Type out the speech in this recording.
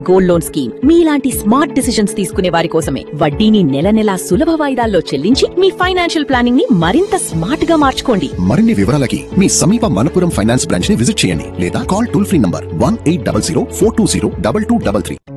Gold loan scheme మీలాంటి smart decisions తీసుకునే వారి కోసమే. వడ్డీని నెల నెలా సులభ వాయిదాల్లో చెల్లించి మీ ఫైనాన్షియల్ ప్లానింగ్ ని మరింత స్మార్ట్ గా మార్చుకోండి. మరిన్ని వివరాలకి మీ సమీప మనపురం ఫైనాన్స్ బ్రాంచ్ ని విజిట్ చేయండి లేదా కాల్ టోల్ ఫ్రీ నంబర్ 1800 420 2233.